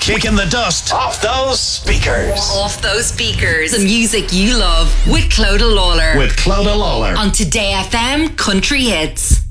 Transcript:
Kicking the dust off those speakers. Off those speakers. The music you love with Clodagh Lawler. With Clodagh Lawler. On Today FM Country Hits.